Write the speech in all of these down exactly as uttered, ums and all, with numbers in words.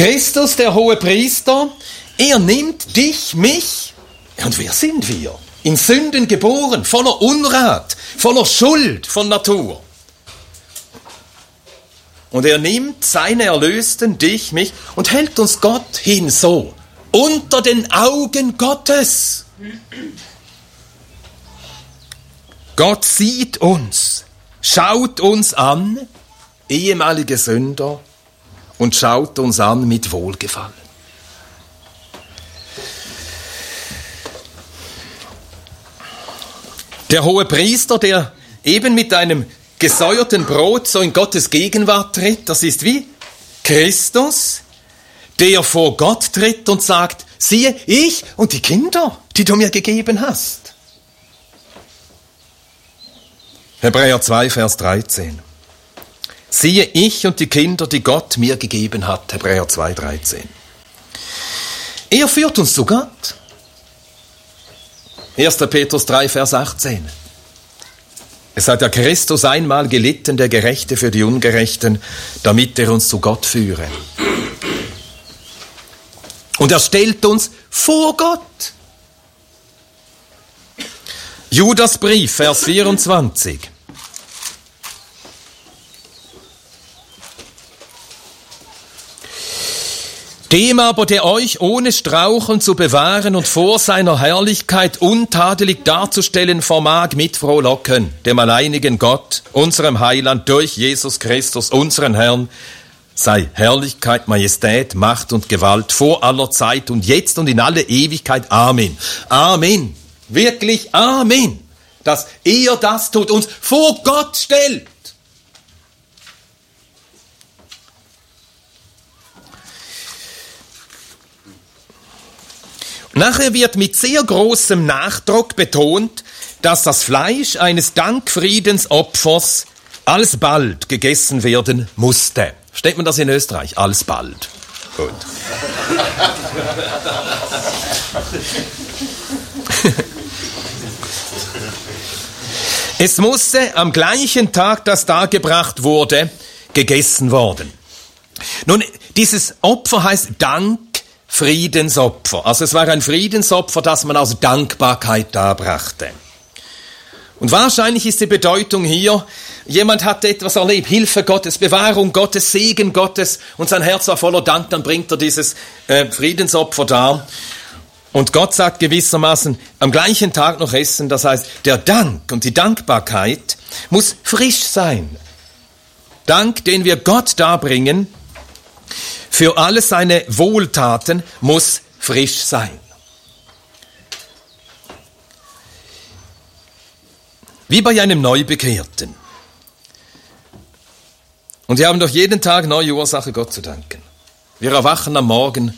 Christus, der hohe Priester, er nimmt dich, mich, und wer sind wir? In Sünden geboren, voller Unrat, voller Schuld von Natur. Und er nimmt seine Erlösten, dich, mich, und hält uns Gott hin so, unter den Augen Gottes. Gott sieht uns, schaut uns an, ehemalige Sünder, und schaut uns an mit Wohlgefallen. Der hohe Priester, der eben mit einem gesäuerten Brot so in Gottes Gegenwart tritt, das ist wie Christus, der vor Gott tritt und sagt, siehe, ich und die Kinder, die du mir gegeben hast. Hebräer zwei, Vers dreizehn. Siehe, ich und die Kinder, die Gott mir gegeben hat. Hebräer zwei, dreizehn. Er führt uns zu Gott. erster Petrus drei, Vers achtzehn. Es hat ja Christus einmal gelitten, der Gerechte für die Ungerechten, damit er uns zu Gott führe. Und er stellt uns vor Gott. Judasbrief, Vers vierundzwanzig. Dem aber, der euch ohne Straucheln zu bewahren und vor seiner Herrlichkeit untadelig darzustellen vermag, mit Frohlocken, dem alleinigen Gott, unserem Heiland, durch Jesus Christus, unseren Herrn, sei Herrlichkeit, Majestät, Macht und Gewalt vor aller Zeit und jetzt und in alle Ewigkeit. Amen. Amen. Wirklich Amen. Dass er das tut, uns vor Gott stellt. Nachher wird mit sehr großem Nachdruck betont, dass das Fleisch eines Dankfriedensopfers alsbald gegessen werden musste. Versteht man das in Österreich? Alsbald. Gut. Es musste am gleichen Tag, das dargebracht wurde, gegessen worden. Nun, dieses Opfer heißt Dank. Friedensopfer. Also es war ein Friedensopfer, das man aus Dankbarkeit darbrachte. Und wahrscheinlich ist die Bedeutung hier, jemand hat etwas erlebt, Hilfe Gottes, Bewahrung Gottes, Segen Gottes und sein Herz war voller Dank, dann bringt er dieses äh, Friedensopfer dar. Und Gott sagt gewissermaßen, am gleichen Tag noch essen, das heißt, der Dank und die Dankbarkeit muss frisch sein. Dank, den wir Gott darbringen, für alle seine Wohltaten muss frisch sein. Wie bei einem Neubekehrten. Und wir haben doch jeden Tag neue Ursache, Gott zu danken. Wir erwachen am Morgen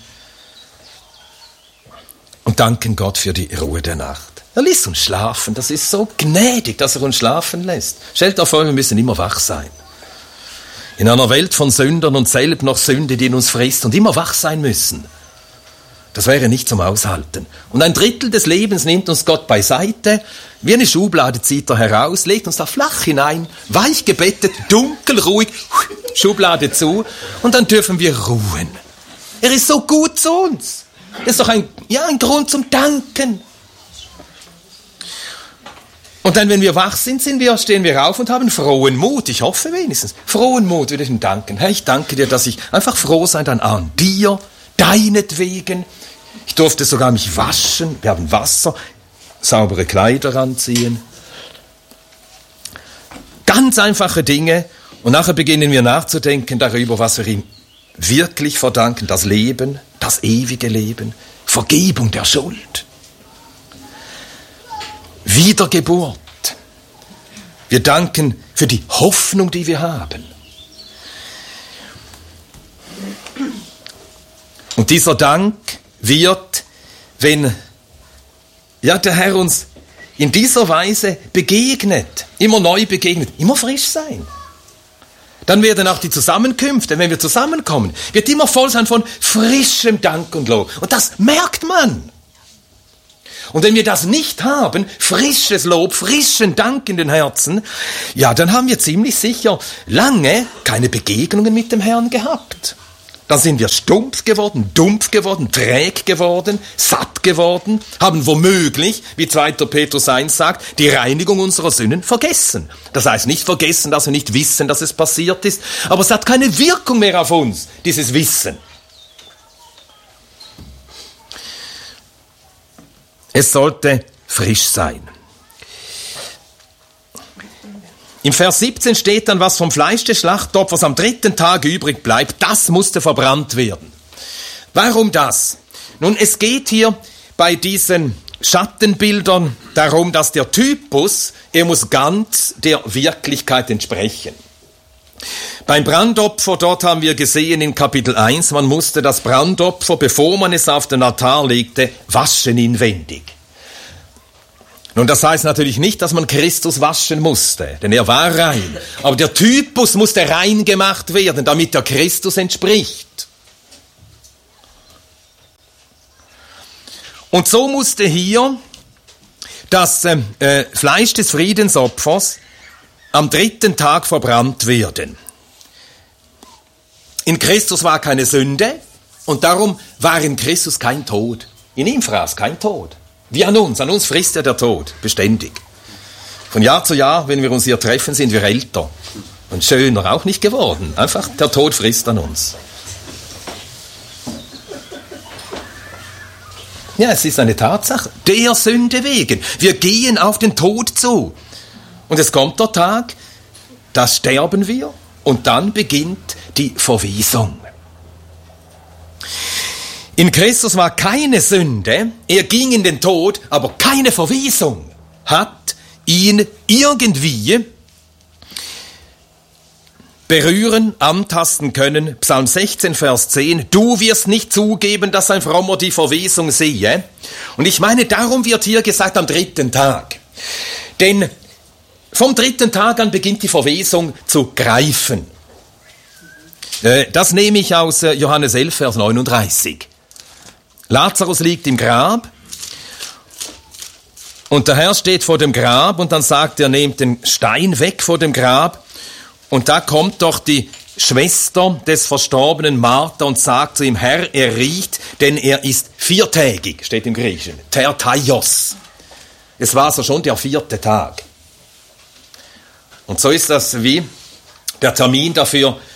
und danken Gott für die Ruhe der Nacht. Er lässt uns schlafen. Das ist so gnädig, dass er uns schlafen lässt. Stellt euch vor, wir müssen immer wach sein. In einer Welt von Sündern und selbst noch Sünde, die in uns frisst und immer wach sein müssen. Das wäre nicht zum Aushalten. Und ein Drittel des Lebens nimmt uns Gott beiseite, wie eine Schublade zieht er heraus, legt uns da flach hinein, weich gebettet, dunkel, ruhig, Schublade zu und dann dürfen wir ruhen. Er ist so gut zu uns. Das ist doch ein, ja, ein Grund zum Danken. Und dann, wenn wir wach sind, sind wir, stehen wir auf und haben frohen Mut. Ich hoffe wenigstens. Frohen Mut würde ich ihm danken. Herr, ich danke dir, dass ich einfach froh sein kann an dir, deinetwegen. Ich durfte sogar mich waschen. Wir haben Wasser, saubere Kleider anziehen. Ganz einfache Dinge. Und nachher beginnen wir nachzudenken darüber, was wir ihm wirklich verdanken. Das Leben, das ewige Leben, Vergebung der Schuld. Wiedergeburt. Wir danken für die Hoffnung, die wir haben. Und dieser Dank wird, wenn ja, der Herr uns in dieser Weise begegnet, immer neu begegnet, immer frisch sein. Dann werden auch die Zusammenkünfte, wenn wir zusammenkommen, wird immer voll sein von frischem Dank und Lob. Und das merkt man. Und wenn wir das nicht haben, frisches Lob, frischen Dank in den Herzen, ja, dann haben wir ziemlich sicher lange keine Begegnungen mit dem Herrn gehabt. Dann sind wir stumpf geworden, dumpf geworden, träg geworden, satt geworden, haben womöglich, wie zweiter Petrus eins sagt, die Reinigung unserer Sünden vergessen. Das heißt nicht vergessen, dass wir nicht wissen, dass es passiert ist, aber es hat keine Wirkung mehr auf uns, dieses Wissen. Es sollte frisch sein. Im Vers siebzehn steht dann, was vom Fleisch des Schlachtopfers am dritten Tag übrig bleibt, das musste verbrannt werden. Warum das? Nun, es geht hier bei diesen Schattenbildern darum, dass der Typus, er muss ganz der Wirklichkeit entsprechen. Beim Brandopfer, dort haben wir gesehen in Kapitel eins, man musste das Brandopfer, bevor man es auf den Altar legte, waschen inwendig. Nun, das heißt natürlich nicht, dass man Christus waschen musste, denn er war rein. Aber der Typus musste rein gemacht werden, damit er Christus entspricht. Und so musste hier das äh, Fleisch des Friedensopfers am dritten Tag verbrannt werden. In Christus war keine Sünde und darum war in Christus kein Tod. In ihm fraß kein Tod. Wie an uns, an uns frisst ja der Tod, beständig. Von Jahr zu Jahr, wenn wir uns hier treffen, sind wir älter und schöner auch nicht geworden. Einfach, der Tod frisst an uns. Ja, es ist eine Tatsache, der Sünde wegen. Wir gehen auf den Tod zu. Und es kommt der Tag, da sterben wir und dann beginnt die Verwesung. In Christus war keine Sünde, er ging in den Tod, aber keine Verwesung hat ihn irgendwie berühren, antasten können. Psalm sechzehn, Vers zehn, du wirst nicht zugeben, dass ein Frommer die Verwesung sehe. Und ich meine, darum wird hier gesagt am dritten Tag. Denn vom dritten Tag an beginnt die Verwesung zu greifen. Das nehme ich aus Johannes elf, Vers neununddreißig. Lazarus liegt im Grab und der Herr steht vor dem Grab und dann sagt er, nehmt den Stein weg vor dem Grab und da kommt doch die Schwester des verstorbenen Martha und sagt zu ihm, Herr, er riecht, denn er ist viertägig, steht im Griechischen, tertaios. Es war so schon der vierte Tag. Und so ist das wie der Termin dafür,